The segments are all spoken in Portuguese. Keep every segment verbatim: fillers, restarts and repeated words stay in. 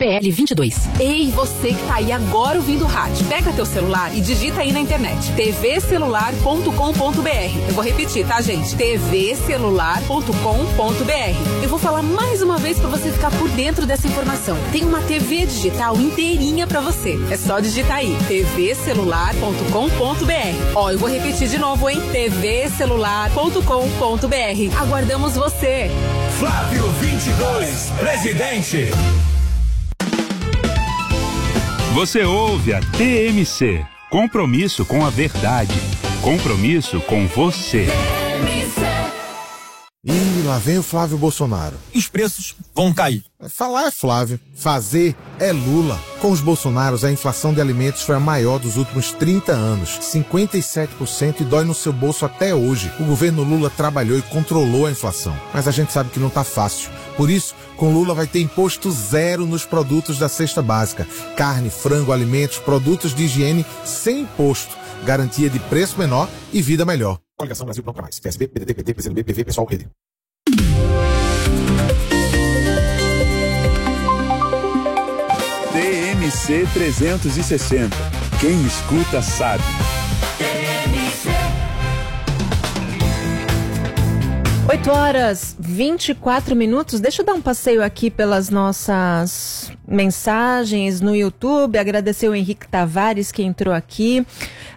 P L vinte e dois. Ei, você que tá aí agora ouvindo o rádio, pega teu celular e digita aí na internet t v celular ponto com ponto b r. Eu vou repetir, tá, gente? t v celular ponto com ponto b r. Eu vou falar mais uma vez pra você ficar por dentro dessa informação. Tem uma T V digital inteirinha pra você. É só digitar aí t v celular ponto com ponto b r. Ó, eu vou repetir de novo, hein? t v celular ponto com ponto b r. Aguardamos você. Flávio vinte e dois, presidente. Você ouve a T M C. Compromisso com a verdade. Compromisso com você. E lá vem o Flávio Bolsonaro. Os preços vão cair. Falar é Flávio, fazer é Lula. Com os Bolsonaros, a inflação de alimentos foi a maior dos últimos trinta anos, cinquenta e sete por cento, e dói no seu bolso até hoje. O governo Lula trabalhou e controlou a inflação, mas a gente sabe que não tá fácil. Por isso, com Lula vai ter imposto zero nos produtos da cesta básica. Carne, frango, alimentos, produtos de higiene sem imposto. Garantia de preço menor e vida melhor. Coligação Brasil Pronto Pra Mais. P S B, P D T, P T, P C do B, P V, Pessoal, Rede. T M C trezentos e sessenta. Quem escuta sabe. oito horas, vinte e quatro minutos. Deixa eu dar um passeio aqui pelas nossas mensagens no YouTube. Agradecer o Henrique Tavares que entrou aqui.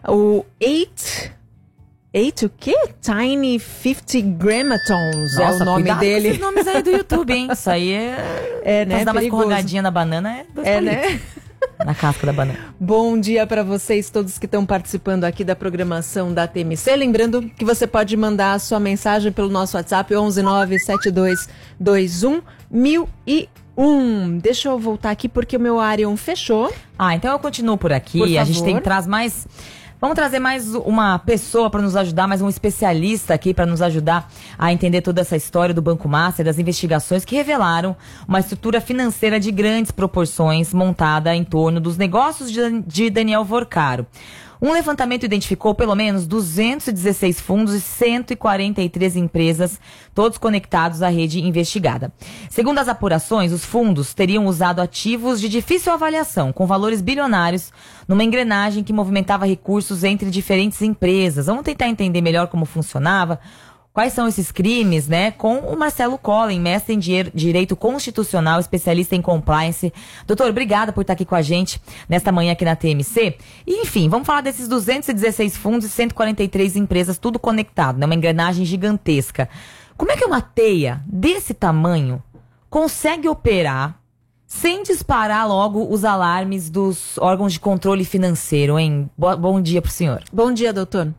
O eight... Eight o quê? Tiny fifty Grammatons. Nossa, é o nome dele. Com esses nomes aí do YouTube, hein? Isso aí é... É, né? Mas dar uma perigoso. escorregadinha na banana é... Dois é, palitos. né? Na casca da banana. Bom dia para vocês todos que estão participando aqui da programação da T M C. Lembrando que você pode mandar a sua mensagem pelo nosso WhatsApp onze nove sete dois dois um mil e um. Deixa eu voltar aqui porque o meu Arion fechou. Ah, então eu continuo por aqui. Por a gente favor. tem traz mais... Vamos trazer mais uma pessoa para nos ajudar, mais um especialista aqui para nos ajudar a entender toda essa história do Banco Master, das investigações que revelaram uma estrutura financeira de grandes proporções montada em torno dos negócios de, de Daniel Vorcaro. Um levantamento identificou pelo menos duzentos e dezesseis fundos e cento e quarenta e três empresas, todos conectados à rede investigada. Segundo as apurações, os fundos teriam usado ativos de difícil avaliação, com valores bilionários, numa engrenagem que movimentava recursos entre diferentes empresas. Vamos tentar entender melhor como funcionava. Quais são esses crimes, né? Com o Marcelo Collen, mestre em Direito Constitucional, especialista em Compliance. Doutor, obrigada por estar aqui com a gente nesta manhã aqui na T M C. E, enfim, vamos falar desses duzentos e dezesseis fundos e cento e quarenta e três empresas, tudo conectado, né? Uma engrenagem gigantesca. Como é que uma teia desse tamanho consegue operar sem disparar logo os alarmes dos órgãos de controle financeiro, hein? Bo- bom dia pro senhor. Bom dia, doutor.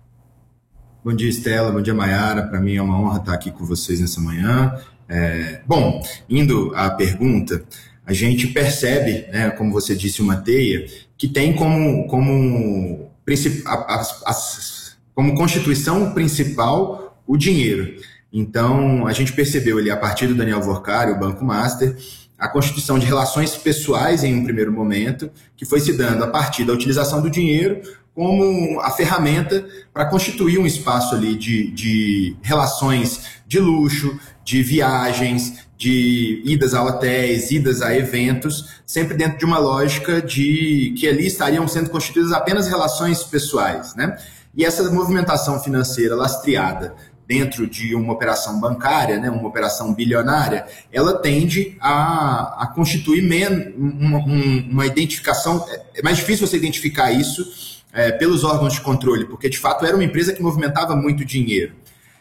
Bom dia, Estela. Bom dia, Maiara. Para mim é uma honra estar aqui com vocês nessa manhã. É, bom, indo à pergunta, a gente percebe, né, como você disse, uma teia que tem como, como, princip, as, as, como constituição principal o dinheiro. Então, a gente percebeu ali, a partir do Daniel Vorcaro, o Banco Master, a constituição de relações pessoais em um primeiro momento, que foi se dando a partir da utilização do dinheiro como a ferramenta para constituir um espaço ali de, de relações de luxo, de viagens, de idas a hotéis, idas a eventos, sempre dentro de uma lógica de que ali estariam sendo constituídas apenas relações pessoais, né? E essa movimentação financeira lastreada dentro de uma operação bancária, né, uma operação bilionária, ela tende a, a constituir men, uma, uma identificação. É mais difícil você identificar isso É, pelos órgãos de controle, porque de fato era uma empresa que movimentava muito dinheiro.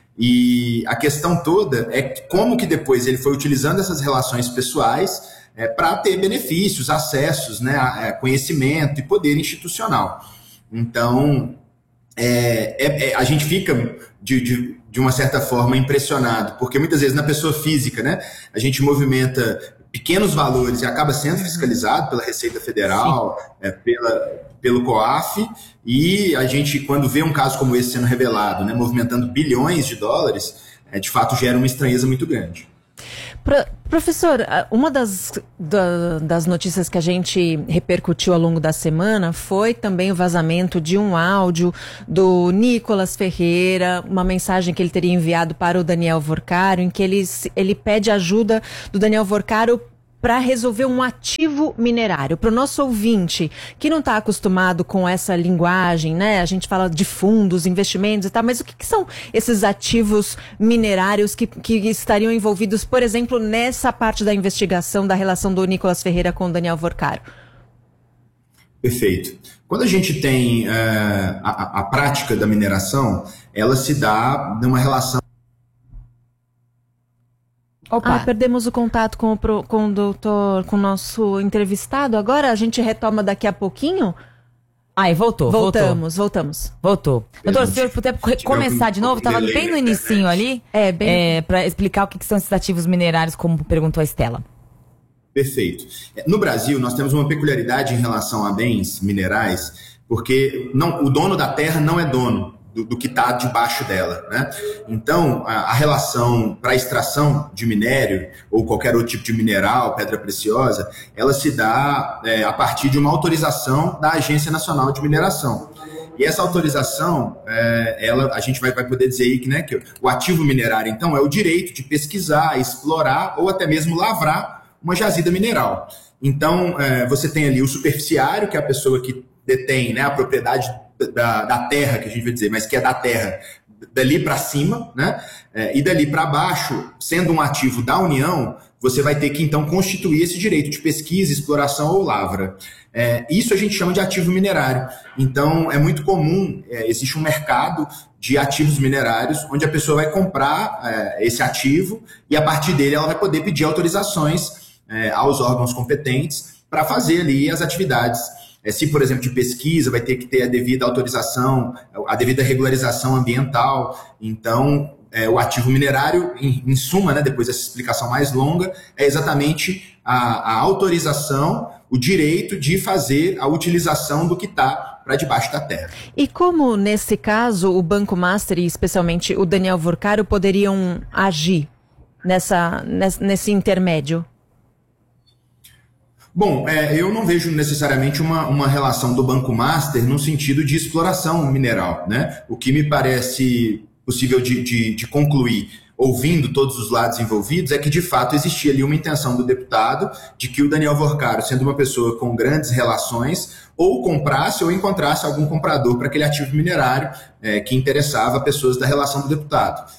E a questão toda é como que depois ele foi utilizando essas relações pessoais é, para ter benefícios, acessos, né, a, a conhecimento e poder institucional. Então, é, é, é, a gente fica, de, de, de uma certa forma, impressionado, porque muitas vezes na pessoa física, né, a gente movimenta pequenos valores e acaba sendo fiscalizado pela Receita Federal, é, pela... pelo COAF, e a gente, quando vê um caso como esse sendo revelado, né, movimentando bilhões de dólares, é, de fato gera uma estranheza muito grande. Pro, professor, uma das, da, das notícias que a gente repercutiu ao longo da semana foi também o vazamento de um áudio do Nicolas Ferreira, uma mensagem que ele teria enviado para o Daniel Vorcaro, em que ele, ele pede ajuda do Daniel Vorcaro para resolver um ativo minerário. Para o nosso ouvinte que não está acostumado com essa linguagem, né? A gente fala de fundos, investimentos e tal, mas o que, que são esses ativos minerários que, que estariam envolvidos, por exemplo, nessa parte da investigação da relação do Nicolas Ferreira com o Daniel Vorcaro? Perfeito. Quando a gente tem uh, a, a prática da mineração, ela se dá numa relação... Opa. Ah, perdemos o contato com o, pro, com o doutor, com o nosso entrevistado. Agora a gente retoma daqui a pouquinho. Ai, voltou, voltamos, voltou. voltamos. Voltou. Doutor, se senhor puder começar de novo, estava bem no inicinho ali, é, bem... é, para explicar o que, que são esses ativos minerários, como perguntou a Estela. Perfeito. No Brasil, nós temos uma peculiaridade em relação a bens minerais, porque não, o dono da terra não é dono do, do que está debaixo dela, né? Então, a, a relação para extração de minério ou qualquer outro tipo de mineral, pedra preciosa, ela se dá é, a partir de uma autorização da Agência Nacional de Mineração. E essa autorização, é, ela, a gente vai, vai poder dizer aí que, né, que o ativo minerário, então, é o direito de pesquisar, explorar ou até mesmo lavrar uma jazida mineral. Então, é, você tem ali o superficiário, que é a pessoa que detém, né, a propriedade da, da terra, que a gente vai dizer, mas que é da terra dali para cima, né, é, e dali para baixo, sendo um ativo da União, você vai ter que, então, constituir esse direito de pesquisa, exploração ou lavra. É, isso a gente chama de ativo minerário. Então, é muito comum, é, existe um mercado de ativos minerários, onde a pessoa vai comprar é, esse ativo e, a partir dele, ela vai poder pedir autorizações é, aos órgãos competentes para fazer ali as atividades. É, se, por exemplo, de pesquisa, vai ter que ter a devida autorização, a devida regularização ambiental. Então, é, o ativo minerário, em, em suma, né, depois dessa explicação mais longa, é exatamente a, a autorização, o direito de fazer a utilização do que está para debaixo da terra. E como, nesse caso, o Banco Master e especialmente o Daniel Vorcaro poderiam agir nessa, nesse intermédio? Bom, é, eu não vejo necessariamente uma, uma relação do Banco Master no sentido de exploração mineral, né? O que me parece possível de, de, de concluir, ouvindo todos os lados envolvidos, é que de fato existia ali uma intenção do deputado de que o Daniel Vorcaro, sendo uma pessoa com grandes relações, ou comprasse ou encontrasse algum comprador para aquele ativo minerário é, que interessava pessoas da relação do deputado.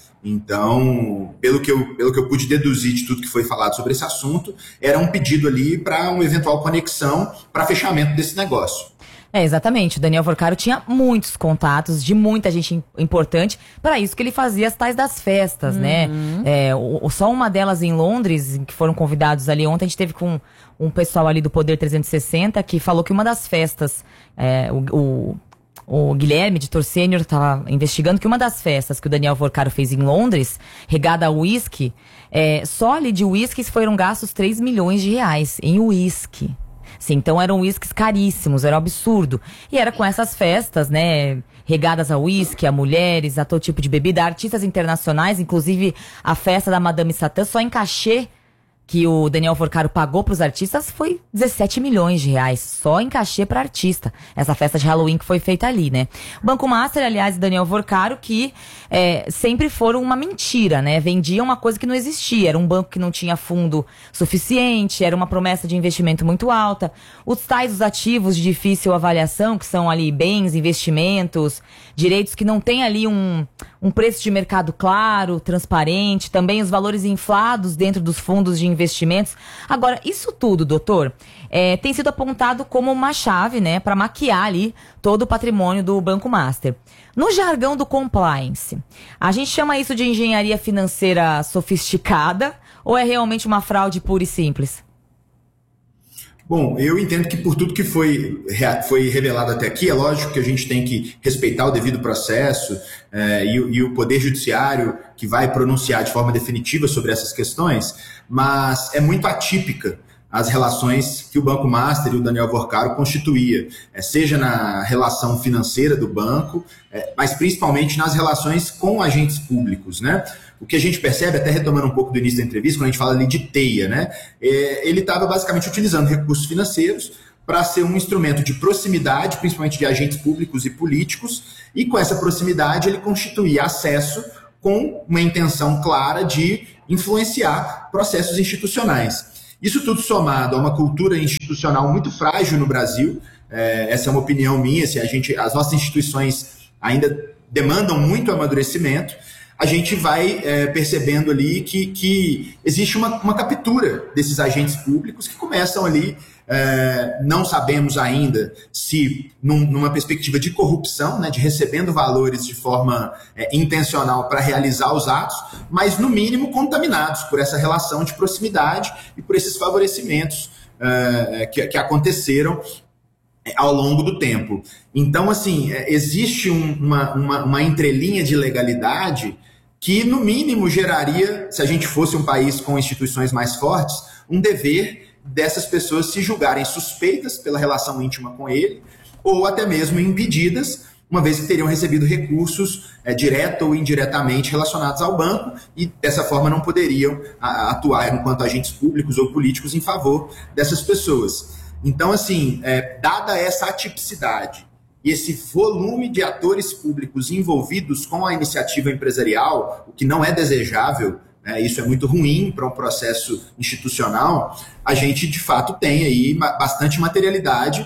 Então, pelo que, eu, pelo que eu pude deduzir de tudo que foi falado sobre esse assunto, era um pedido ali para uma eventual conexão para fechamento desse negócio. É, exatamente. O Daniel Vorcaro tinha muitos contatos de muita gente importante, para isso que ele fazia as tais das festas, uhum. né? É, o, só uma delas em Londres, que foram convidados ali ontem, a gente teve com um pessoal ali do Poder trezentos e sessenta, que falou que uma das festas, é, o... o O Guilherme, editor sênior, estava investigando que uma das festas que o Daniel Vorcaro fez em Londres, regada a uísque, é, só ali de uísques foram gastos três milhões de reais em uísque. Sim, então eram uísques caríssimos, era um absurdo. E era com essas festas, né, regadas a uísque, a mulheres, a todo tipo de bebida, artistas internacionais, inclusive a festa da Madame Satã, só em cachê que o Daniel Vorcaro pagou para os artistas foi dezessete milhões de reais, só em cachê para artista. Essa festa de Halloween que foi feita ali, né? O Banco Master, aliás, e Daniel Vorcaro, que é, sempre foram uma mentira, né? Vendiam uma coisa que não existia. Era um banco que não tinha fundo suficiente, era uma promessa de investimento muito alta. Os tais os ativos de difícil avaliação, que são ali bens, investimentos, direitos que não têm ali um, um preço de mercado claro, transparente, também os valores inflados dentro dos fundos de investimentos. investimentos. Agora, isso tudo, doutor, é, tem sido apontado como uma chave, né, para maquiar ali todo o patrimônio do Banco Master. No jargão do compliance, a gente chama isso de engenharia financeira sofisticada ou é realmente uma fraude pura e simples? Bom, eu entendo que por tudo que foi, foi revelado até aqui, é lógico que a gente tem que respeitar o devido processo é, e, e o Poder Judiciário que vai pronunciar de forma definitiva sobre essas questões, mas é muito atípica as relações que o Banco Master e o Daniel Vorcaro constituía, é, seja na relação financeira do banco, é, mas principalmente nas relações com agentes públicos, né? O que a gente percebe, até retomando um pouco do início da entrevista, quando a gente fala ali de teia, né? É, ele estava basicamente utilizando recursos financeiros para ser um instrumento de proximidade, principalmente de agentes públicos e políticos, e com essa proximidade ele constituía acesso com uma intenção clara de influenciar processos institucionais. Isso tudo somado a uma cultura institucional muito frágil no Brasil, é, essa é uma opinião minha, assim, a gente, as nossas instituições ainda demandam muito amadurecimento, a gente vai é, percebendo ali que, que existe uma, uma captura desses agentes públicos que começam ali, é, não sabemos ainda se num, numa perspectiva de corrupção, né, de recebendo valores de forma é, intencional para realizar os atos, mas no mínimo contaminados por essa relação de proximidade e por esses favorecimentos é, que, que aconteceram ao longo do tempo. Então, assim, existe um, uma, uma, uma entrelinha de legalidade que, no mínimo, geraria, se a gente fosse um país com instituições mais fortes, um dever dessas pessoas se julgarem suspeitas pela relação íntima com ele, ou até mesmo impedidas, uma vez que teriam recebido recursos é, direto ou indiretamente relacionados ao banco e, dessa forma, não poderiam a, atuar enquanto agentes públicos ou políticos em favor dessas pessoas. Então, assim, é, dada essa atipicidade e esse volume de atores públicos envolvidos com a iniciativa empresarial, o que não é desejável, né, isso é muito ruim para um processo institucional, a gente, de fato, tem aí bastante materialidade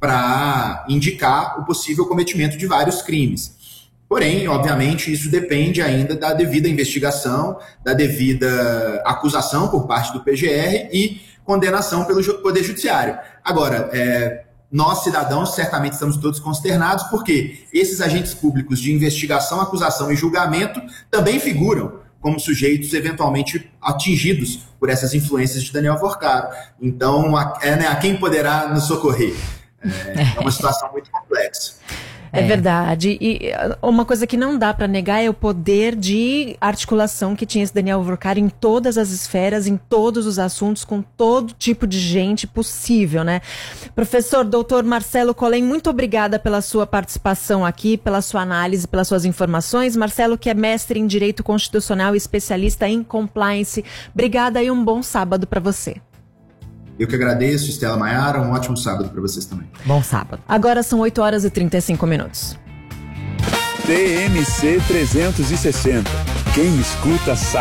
para indicar o possível cometimento de vários crimes. Porém, obviamente, isso depende ainda da devida investigação, da devida acusação por parte do P G R e condenação pelo Poder Judiciário. Agora, é, nós, cidadãos, certamente estamos todos consternados, porque esses agentes públicos de investigação, acusação e julgamento também figuram como sujeitos eventualmente atingidos por essas influências de Daniel Porcaro. Então, a, é, né, a quem poderá nos socorrer? É, é uma situação muito complexa. É verdade. E uma coisa que não dá para negar é o poder de articulação que tinha esse Daniel Porcaro em todas as esferas, em todos os assuntos, com todo tipo de gente possível, né? Professor doutor Marcelo Collen, muito obrigada pela sua participação aqui, pela sua análise, pelas suas informações. Marcelo, que é mestre em Direito Constitucional e especialista em Compliance. Obrigada e um bom sábado para você. Eu que agradeço, Estela Maiara, um ótimo sábado para vocês também. Bom sábado. Agora são oito horas e trinta e cinco minutos. T M C trezentos e sessenta. Quem escuta sabe.